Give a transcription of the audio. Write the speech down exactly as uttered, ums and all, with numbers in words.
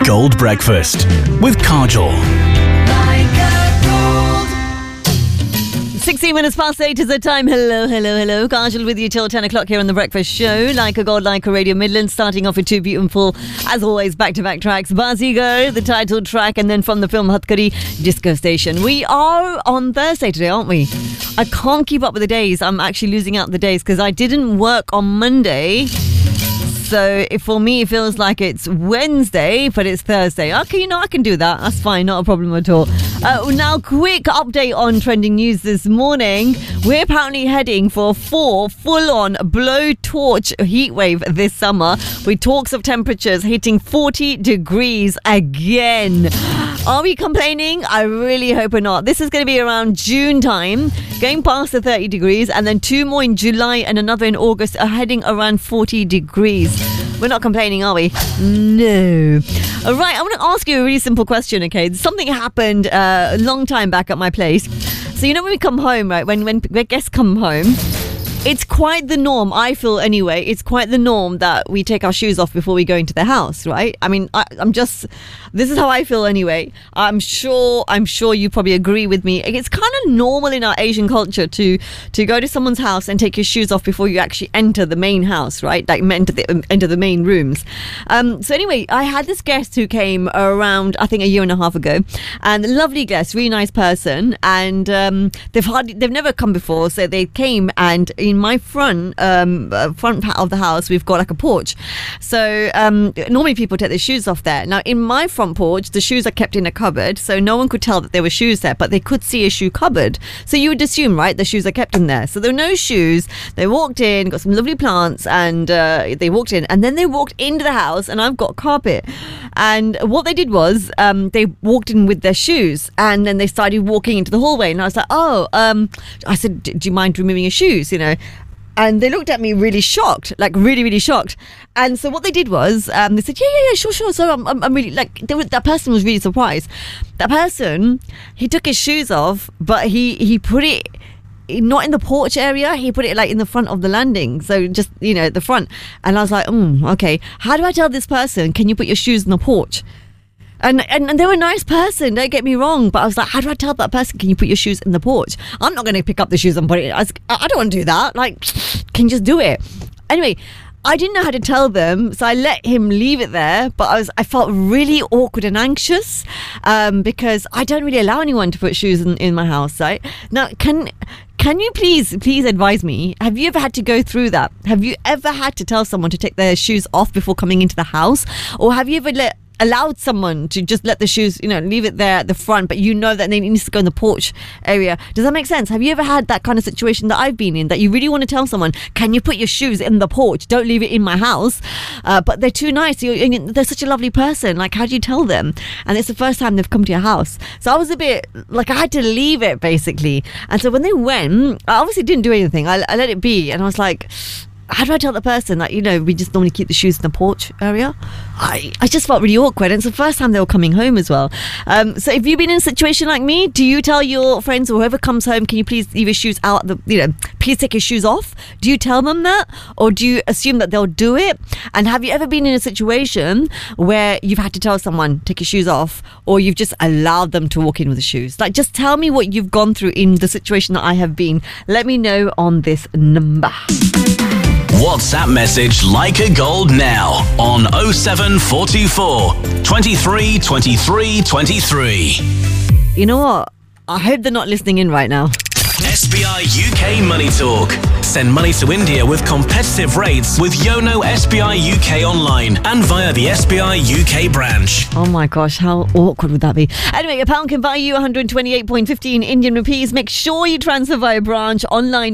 Gold Breakfast with Kajol. sixteen minutes past eight is the time. Hello, hello, hello. Kajol with you till ten o'clock here on The Breakfast Show. Like a God, like a Radio Midlands. Starting off with two beautiful, as always, back-to-back tracks. Bazigar, the title track, and then from the film Hatkari, Disco Station. We are on Thursday today, aren't we? I can't keep up with the days. I'm actually losing out the days because I didn't work on Monday. So if for me, it feels like it's Wednesday, but it's Thursday. Okay, you know, I can do that. That's fine. Not a problem at all. Uh, now, quick update on trending news this morning. We're apparently heading for four full-on blowtorch heat wave this summer with talks of temperatures hitting forty degrees again. Are we complaining? I really hope we're not. This is going to be around June time, going past the thirty degrees, and then two more in July and another in August are heading around forty degrees. We're not complaining, are we? No. All right, I want to ask you a really simple question, okay? Something happened uh, a long time back at my place. So, you know, when we come home, right, when, when guests come home, it's quite the norm, I feel anyway, it's quite the norm that we take our shoes off before we go into the house, right? I mean, I, I'm just, this is how I feel anyway. I'm sure, I'm sure you probably agree with me. It's kind of normal in our Asian culture to to go to someone's house and take your shoes off before you actually enter the main house, right? Like enter the, enter the main rooms. Um, so anyway, I had this guest who came around, I think a year and a half ago, and a lovely guest, really nice person, and um, they've hardly, they've never come before, so they came and, in my front um, front part of the house, we've got like a porch. So um, normally people take their shoes off there. Now in my front porch, the shoes are kept in a cupboard, so no one could tell that there were shoes there, but they could see a shoe cupboard. So you would assume, right, the shoes are kept in there. So there were no shoes. They walked in, got some lovely plants, and uh, they walked in, and then they walked into the house, and I've got carpet. And what they did was um, they walked in with their shoes, and then they started walking into the hallway, and I was like, oh, um, I said, do you mind removing your shoes, you know? And they looked at me really shocked, like really, really shocked. And so what they did was, um, they said, yeah, yeah, yeah, sure, sure. So I'm, I'm, I'm really, like, they were, that person was really surprised. That person, he took his shoes off, but he, he put it, not in the porch area, he put it like in the front of the landing. So just, you know, the front. And I was like, mm, okay, how do I tell this person, can you put your shoes in the porch? And, and and they were a nice person, don't get me wrong, but I was like, how do I tell that person, can you put your shoes in the porch? I'm not going to pick up the shoes and put it. I, was, I don't want to do that. Like, can you just do it? Anyway, I didn't know how to tell them, so I let him leave it there, but I was I felt really awkward and anxious um, because I don't really allow anyone to put shoes in, in my house, right? Now, can... Can you please, please advise me, have you ever had to go through that? Have you ever had to tell someone to take their shoes off before coming into the house? Or have you ever let, allowed someone to just let the shoes, you know, leave it there at the front, but you know that they need to go in the porch area? Does that make sense? Have you ever had that kind of situation that I've been in, that you really want to tell someone, can you put your shoes in the porch? Don't leave it in my house. Uh, but they're too nice. You're, they're such a lovely person. Like, how do you tell them? And it's the first time they've come to your house. So I was a bit, like, I had to leave it, basically. And so when they went, I obviously didn't do anything. I, I let it be. And I was like, how do I tell the person that, you know, we just normally keep the shoes in the porch area? I, I just felt really awkward. And it's the first time they were coming home as well. Um, so if you've been in a situation like me, do you tell your friends or whoever comes home, can you please leave your shoes out, the, you know, please take your shoes off? Do you tell them that? Or do you assume that they'll do it? And have you ever been in a situation where you've had to tell someone, take your shoes off, or you've just allowed them to walk in with the shoes? Like, just tell me what you've gone through in the situation that I have been. Let me know on this number. WhatsApp message Like a Gold now on oh seven four two four, twenty-three twenty-three twenty-three. You know what? I hope they're not listening in right now. S B I U K Money Talk. Send money to India with competitive rates with Yono S B I U K online and via the S B I U K branch. Oh my gosh, how awkward would that be? Anyway, a pound can buy you one hundred twenty-eight point one five Indian rupees. Make sure you transfer via branch online.